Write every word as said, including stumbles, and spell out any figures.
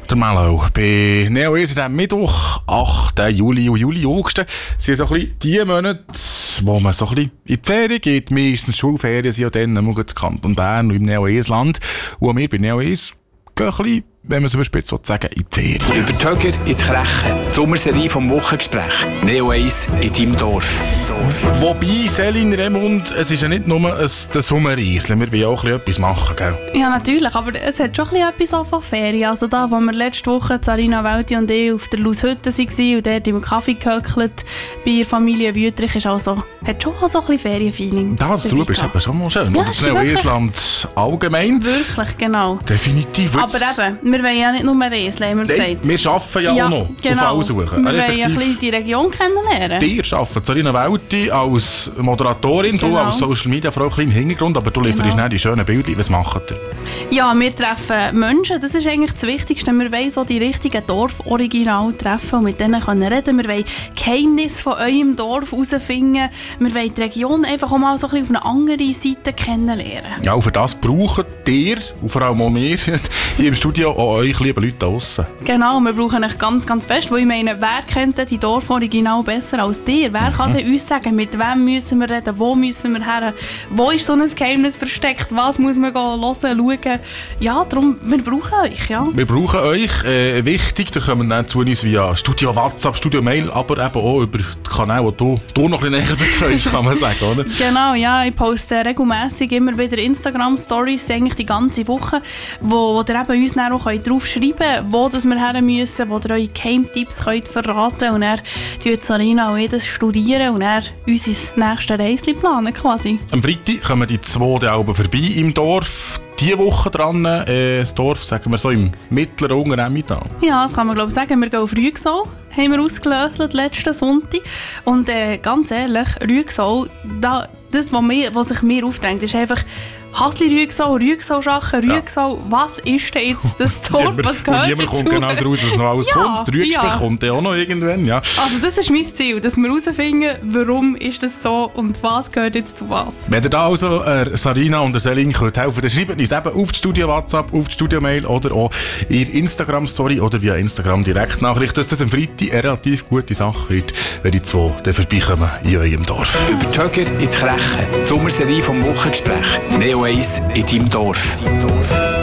der Melo. Bei Neo ist es Mittwoch, achten Juli und Juli, August. sind so ein bisschen die Monate, wo man so ein bisschen in die Ferien geht. Meistens Schulferien sind ja dann im Kanton Bern und im Neo-Eis-Land. Und wir bei Neo-Eis gehen ein bisschen, wenn man es überspitzt sagen, in die Ferien. Über die Höger in die Kreche. Die Sommerserie vom Wochengespräch. Neo-Eis in deinem Dorf. Wobei, Selin, Remund, es ist ja nicht nur ein Sommereisle. Wir wollen auch ein bisschen etwas machen, gell? Ja, natürlich, aber es hat schon ein bisschen etwas von Ferien. Also da, wo wir letzte Woche, Sarina Welti und ich, auf der Laushütte waren und dort im Kaffee gehöckelt bei ihrer Familie Wüttrich, ist also, hat schon so ein bisschen Ferienfeeling. Das, du bist eben schon mal schön. Ja, und das Neo-Eisland allgemein. Wirklich, genau. Definitiv. Aber eben, wir wollen ja nicht nur Reisle, haben wir gesagt. Nein, wir arbeiten ja, ja auch noch genau. auf Aussuchen. Wir wollen ein bisschen die Region kennenlernen. Dir arbeiten, Sarina Welti als Moderatorin, genau. du als Social Media Frau im Hintergrund, aber du lieferst genau. nicht die schönen Bilder. Was macht ihr? Ja, wir treffen Menschen, das ist eigentlich das Wichtigste. Wir wollen so die richtigen Dorforiginal treffen und mit denen können reden. Wir wollen Geheimnisse von eurem Dorf herausfinden. Wir wollen die Region einfach auch mal so ein bisschen auf eine andere Seite kennenlernen. Ja, und für das brauchen ihr, und vor allem auch wir, hier im Studio, auch euch, liebe Leute da draussen. Genau, wir brauchen euch ganz, ganz fest, weil ich meine, wer kennt denn die Dorforiginal besser als dir? Wer mhm. kann denn uns sagen, mit wem müssen wir reden, wo müssen wir her, wo ist so ein Geheimnis versteckt, was muss man hören, schauen. Ja, darum, wir brauchen euch, ja. Wir brauchen euch, äh, wichtig, da kommen dann zu uns via Studio WhatsApp, Studio Mail, aber eben auch über die Kanäle, die du, du noch ein bisschen näher betreust, kann man sagen, oder? Genau, ja, ich poste regelmässig immer wieder Instagram-Stories, eigentlich die ganze Woche, wo, wo ihr eben uns dann auch drauf schreiben könnt, wo das wir her müssen, wo ihr eure Geheimtipps könnt verraten und dann tun Sarina und ich das studieren und dann uns ins nächste Reisli planen quasi. Am Freitag kommen die zwei Alben vorbei im Dorf. Diese Woche dran, äh, das Dorf, sagen wir so, im mittleren Unteremmental. Ja, das kann man glaube ich sagen. Wir gehen auf Rüegsau, haben wir ausgelöst letzten Sonntag. Und äh, ganz ehrlich, Rüegsau, da, das, was, mir, was sich mir aufdrängt, ist einfach Hasli-Rüegsau, Rüegsau-Schachen, Rüegsau, ja. Was ist denn jetzt das Dorf, was gehört dazu? Und niemand kommt genau daraus, was noch alles ja, kommt. Rüegsau ja. kommt ja auch noch irgendwann, ja. Also das ist mein Ziel, dass wir herausfinden, warum ist das so und was gehört jetzt zu was. Wenn ihr da also äh, Sarina und der Selin könnt helfen, dann schreibt uns eben auf die Studio WhatsApp, auf die Studio Mail oder auch in Instagram-Story oder via Instagram Direktnachricht, dass das am Freitag eine relativ gute Sache wird, wenn die zwei dann vorbeikommen in eurem Dorf. Über die Höger in die Kreche. Die Sommerserie vom Wochengespräch. Neo-Eis in deinem Dorf.